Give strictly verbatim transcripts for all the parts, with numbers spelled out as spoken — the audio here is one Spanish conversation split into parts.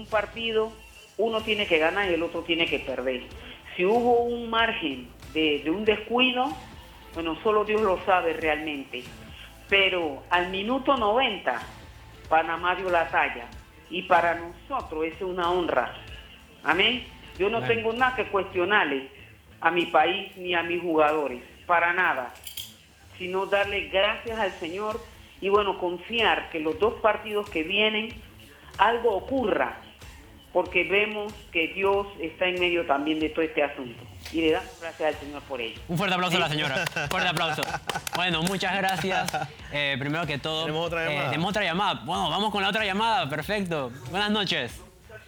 un partido uno tiene que ganar y el otro tiene que perder. Si hubo un margen de, de un descuido, bueno, solo Dios lo sabe realmente. Pero al minuto noventa, Panamá dio la talla. Y para nosotros es una honra. Amén. Yo no tengo nada que cuestionarle a mi país ni a mis jugadores, para nada, sino darle gracias al Señor y bueno, confiar que los dos partidos que vienen algo ocurra, porque vemos que Dios está en medio también de todo este asunto. Y le damos gracias al Señor por ello. Un fuerte aplauso ¿Sí? a la señora. Fuerte aplauso. Bueno, muchas gracias. Eh, primero que todo... ¿Tenemos otra llamada? Eh, tenemos otra llamada. Bueno, vamos con la otra llamada. Perfecto. Buenas noches.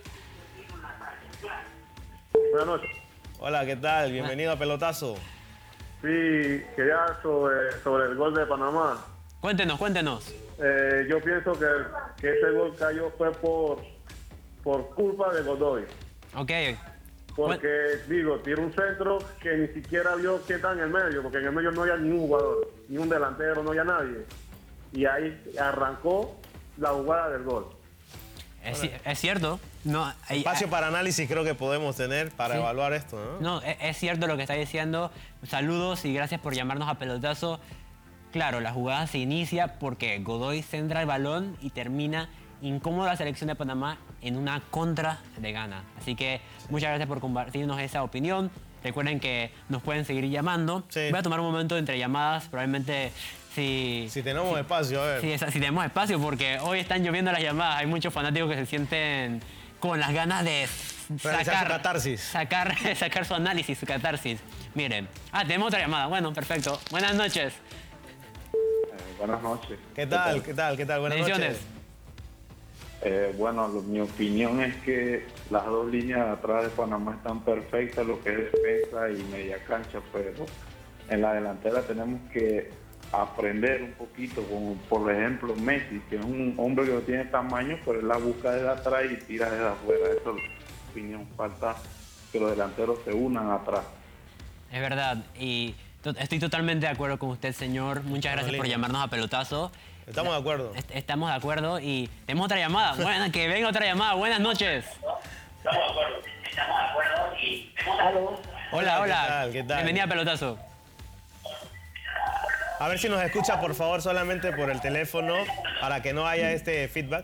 Buenas noches. Hola, ¿qué tal? Bienvenido a Pelotazo. Sí, quería sobre, sobre el gol de Panamá. Cuéntenos, cuéntenos. Eh, yo pienso que, que ese gol cayó fue por, por culpa de Godoy. Ok. Porque, digo, tiró un centro que ni siquiera vio que está en el medio, porque en el medio no había ni un jugador, ni un delantero, no había nadie. Y ahí arrancó la jugada del gol. Es, es cierto. No, hay, Espacio hay, para análisis creo que podemos tener para sí. evaluar esto, ¿no? No, es, es cierto lo que está diciendo. Saludos y gracias por llamarnos a Pelotazo. Claro, la jugada se inicia porque Godoy centra el balón y termina incómoda la selección de Panamá en una contra de Ghana. Así que muchas gracias por compartirnos esa opinión. Recuerden que nos pueden seguir llamando. Sí. Voy a tomar un momento entre llamadas, probablemente si... Si tenemos si, espacio, a ver. Si, si tenemos espacio, porque hoy están lloviendo las llamadas. Hay muchos fanáticos que se sienten con las ganas de sacar sacar, su catarsis. Sacar, sacar su análisis, su catarsis. Miren. Ah, tenemos otra llamada. Bueno, perfecto. Buenas noches. Eh, buenas noches. ¿Qué tal? ¿Qué tal? ¿Qué tal? Buenas Bendiciones. noches. Eh, bueno, lo, mi opinión es que las dos líneas de atrás de Panamá están perfectas, lo que es defensa y media cancha, pero en la delantera tenemos que aprender un poquito, como por ejemplo Messi, que es un hombre que no tiene tamaño, pero él la busca desde atrás y tira desde afuera. Eso es mi opinión, falta que los delanteros se unan atrás. Es verdad, y to estoy totalmente de acuerdo con usted, señor. Muchas gracias por llamarnos a Pelotazo. Estamos de acuerdo. Est estamos de acuerdo y tenemos otra llamada. Bueno, que venga otra llamada. Buenas noches. Estamos de acuerdo. Estamos de acuerdo y... Hola, hola. ¿Qué tal? ¿Qué tal? Bienvenida a Pelotazo. A ver si nos escucha, por favor, solamente por el teléfono, para que no haya este feedback.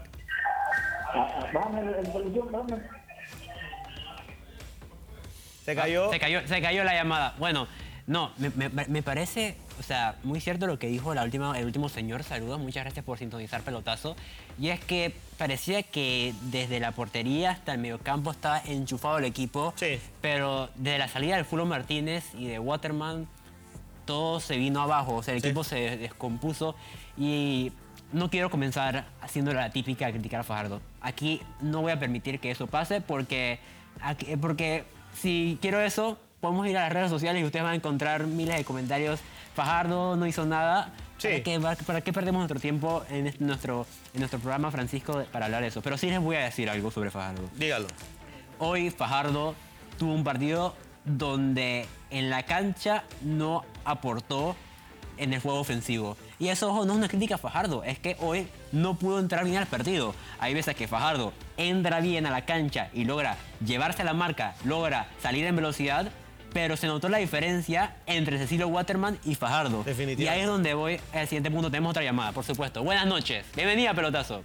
¿Se cayó? Se cayó, se cayó la llamada. Bueno, no, me, me, me parece, o sea, muy cierto lo que dijo la última, el último señor. Saludos, muchas gracias por sintonizar Pelotazo. Y es que parecía que desde la portería hasta el mediocampo estaba enchufado el equipo. Sí. Pero desde la salida del Fulvio Martínez y de Waterman, todo se vino abajo. O sea, el Sí. equipo se descompuso y... No quiero comenzar haciendo la típica de criticar a Fajardo. Aquí no voy a permitir que eso pase porque, aquí, porque si quiero eso, podemos ir a las redes sociales y ustedes van a encontrar miles de comentarios. Fajardo no hizo nada. Sí. ¿Para qué, para qué perdemos nuestro tiempo en este, nuestro, en nuestro programa, Francisco, para hablar de eso? Pero sí les voy a decir algo sobre Fajardo. Dígalo. Hoy Fajardo tuvo un partido donde en la cancha no aportó en el juego ofensivo. Y eso, ojo, no es una crítica a Fajardo, es que hoy no pudo entrar bien al partido. Hay veces que Fajardo entra bien a la cancha y logra llevarse a la marca, logra salir en velocidad, pero se notó la diferencia entre Cecilio Waterman y Fajardo. Definitivamente. Y ahí es donde voy al siguiente punto. Tenemos otra llamada, por supuesto. Buenas noches. Bienvenida a Pelotazo.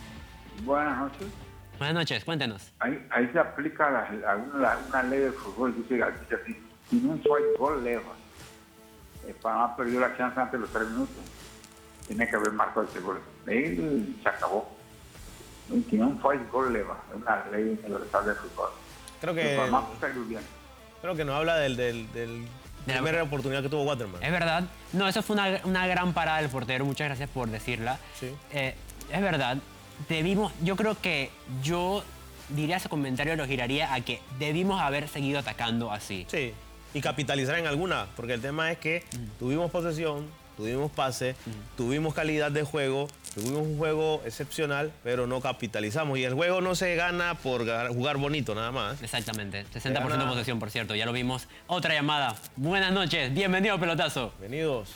Buenas noches. Buenas noches, cuéntenos. Ahí, ahí se aplica la, la, una, una ley del fútbol, dice así, si no fue gol leva. El Panamá perdió la chance antes de los tres minutos. Tiene que haber marcado ese gol. Ahí se acabó. Si no fue gol leva. Es una ley universal del fútbol. Creo que, el Panamá salió bien. creo que nos habla del, del, del De la primera oportunidad que tuvo Waterman. Es verdad. No, eso fue una, una gran parada del portero. Muchas gracias por decirla. Sí. Eh, es verdad. Debimos, yo creo que yo diría ese comentario, lo giraría a que debimos haber seguido atacando así. Sí. Y capitalizar en alguna, porque el tema es que mm. tuvimos posesión, tuvimos pase, mm. tuvimos calidad de juego, tuvimos un juego excepcional, pero no capitalizamos. Y el juego no se gana por jugar bonito, nada más. Exactamente. sesenta por ciento de posesión, por cierto. Ya lo vimos. Otra llamada. Buenas noches. Bienvenido a Pelotazo. Bienvenidos.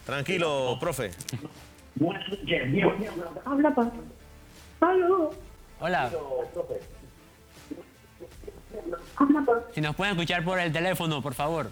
Tranquilo, profe. Buenas noches. Habla, papá. Aló. Hola. Si nos pueden escuchar por el teléfono, por favor.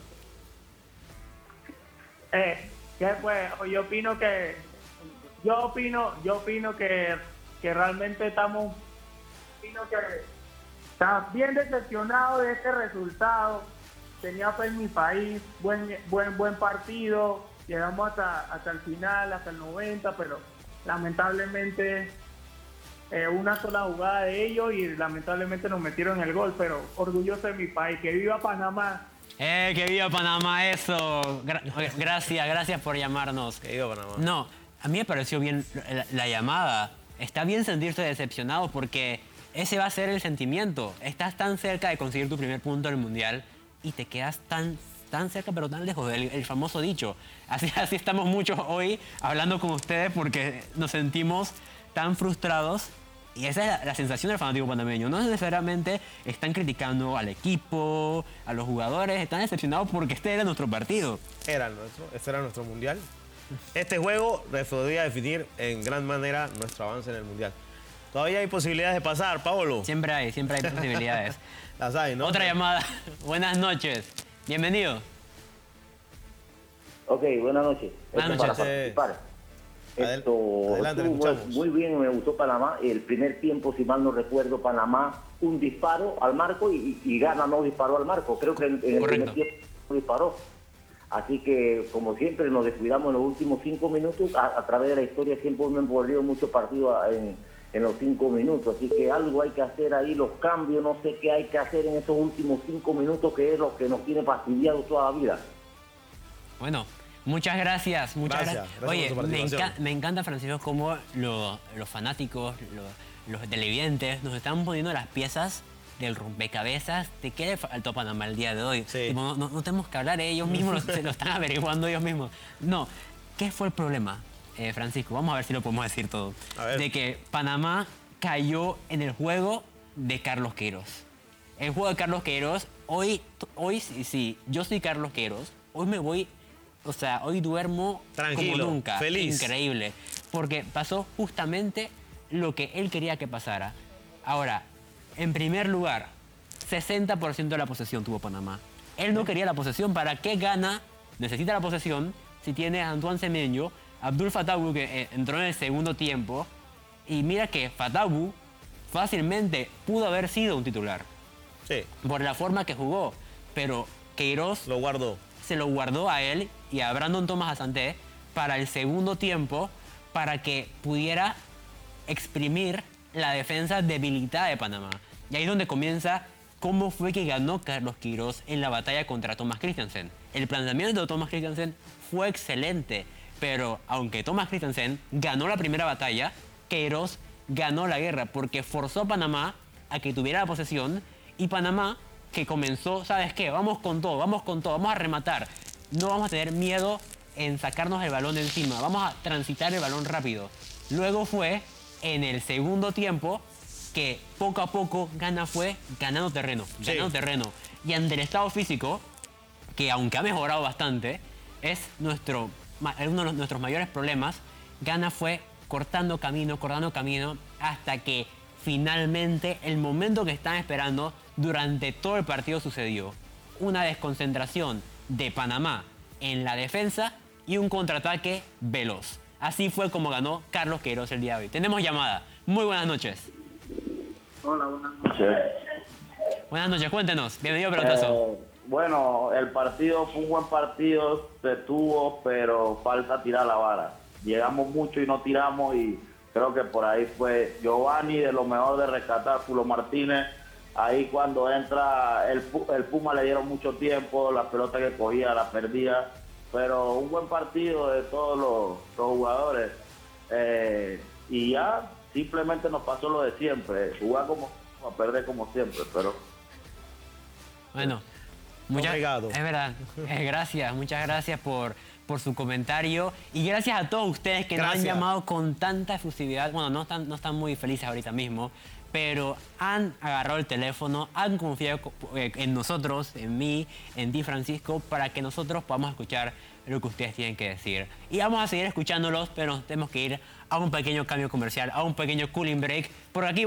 Eh, ¿qué pues? Yo opino que yo opino, yo opino que, que realmente estamos opino que está bien decepcionado de este resultado. Tenía fe en mi país, buen buen buen partido, llegamos hasta hasta el final, hasta el noventa, pero lamentablemente eh, una sola jugada de ellos y lamentablemente nos metieron el gol, pero orgulloso de mi país, que viva Panamá. ¡Eh, que viva Panamá! Eso. Gra gracias, gracias por llamarnos. Que viva Panamá. No, a mí me pareció bien la, la llamada. Está bien sentirse decepcionado porque ese va a ser el sentimiento. Estás tan cerca de conseguir tu primer punto en el Mundial y te quedas tan, tan cerca pero tan lejos del el famoso dicho. Así, así estamos muchos hoy hablando con ustedes porque nos sentimos tan frustrados. Y esa es la, la sensación del fanático panameño. No necesariamente están criticando al equipo, a los jugadores, están decepcionados porque este era nuestro partido. Era el nuestro, este era nuestro mundial. Este juego podría definir en gran manera nuestro avance en el mundial. Todavía hay posibilidades de pasar, Paolo. Siempre hay, siempre hay posibilidades. Las hay, ¿no? Otra llamada. Buenas noches. Bienvenido. Ok, buenas noches. Buenas Esto noches. para participar. Esto Adelante, le estuvo escuchamos. muy bien, me gustó Panamá. El primer tiempo, si mal no recuerdo, Panamá un disparo al marco y, y Ghana no disparó al marco. Creo que en, en el Correcto. primer tiempo no disparó. Así que, como siempre, nos descuidamos en los últimos cinco minutos. A, a través de la historia siempre hemos perdido muchos partidos en, en los cinco minutos. Así que algo hay que hacer ahí, los cambios, no sé qué hay que hacer en esos últimos cinco minutos, que es lo que nos tiene fastidiado toda la vida. Bueno, muchas gracias. Muchas Gracias, gracias. gracias Oye, por su me, participación. enca- me encanta, Francisco, cómo lo- los fanáticos, lo- los televidentes nos están poniendo las piezas del rompecabezas de qué le faltó a Panamá el día de hoy. Sí. Tipo, no, no- no tenemos que hablar, ellos mismos lo, se lo están averiguando ellos mismos. No, ¿qué fue el problema, eh, Francisco? Vamos a ver si lo podemos decir todo. A ver. De que Panamá cayó en el juego de Carlos Queiroz. El juego de Carlos Queiroz, hoy, hoy sí, sí, yo soy Carlos Queiroz, hoy me voy, o sea, hoy duermo Tranquilo, como nunca. feliz. Increíble. Porque pasó justamente lo que él quería que pasara. Ahora, en primer lugar, sesenta por ciento de la posesión tuvo Panamá. Él no quería la posesión. ¿Para qué Ghana necesita la posesión si tiene a Antoine Semenyo, Abdul Fatawu, que eh, entró en el segundo tiempo? Y mira que Fatawu fácilmente pudo haber sido un titular Sí, por la forma que jugó. Pero Queiroz lo guardó. se lo guardó a él y a Brandon Thomas Asante para el segundo tiempo, para que pudiera exprimir la defensa debilitada de Panamá. Y ahí es donde comienza cómo fue que ganó Carlos Queiroz en la batalla contra Thomas Christiansen. El planteamiento de Thomas Christiansen fue excelente, pero aunque Thomas Christiansen ganó la primera batalla, Queiroz ganó la guerra porque forzó a Panamá a que tuviera la posesión y Panamá que comenzó, ¿sabes qué? Vamos con todo, vamos con todo, vamos a rematar. No vamos a tener miedo en sacarnos el balón de encima, vamos a transitar el balón rápido. Luego fue en el segundo tiempo que poco a poco Ghana fue ganando terreno, Sí. ganando terreno. Y ante el estado físico, que aunque ha mejorado bastante, es nuestro, ma- uno de nuestros mayores problemas, Ghana fue cortando camino, cortando camino, hasta que finalmente el momento que estaban esperando durante todo el partido sucedió. Una desconcentración de Panamá en la defensa y un contraataque veloz. Así fue como ganó Carlos Queiroz el día de hoy. Tenemos llamada. Muy buenas noches. Hola, buenas noches. Buenas noches, cuéntenos. Bienvenido a Pelotazo. Eh, bueno, el partido fue un buen partido, se tuvo, pero falta tirar la vara. Llegamos mucho y no tiramos y creo que por ahí fue Giovanni de lo mejor de rescatar, Fulo Martínez. Ahí cuando entra el, Pu- el Puma le dieron mucho tiempo, la pelota que cogía la perdía, pero un buen partido de todos los, los jugadores. Eh, y ya simplemente nos pasó lo de siempre, jugar como a perder como siempre, pero Bueno, muchas Obrigado. Es verdad. Eh, gracias, muchas gracias por, por su comentario. Y gracias a todos ustedes que nos han Gracias. llamado con tanta efusividad. Bueno, no están, no están muy felices ahorita mismo, pero han agarrado el teléfono, han confiado co- eh, en nosotros, en mí, en ti, Francisco, para que nosotros podamos escuchar lo que ustedes tienen que decir. Y vamos a seguir escuchándolos, pero nos tenemos que ir a un pequeño cambio comercial, a un pequeño cooling break. Por aquí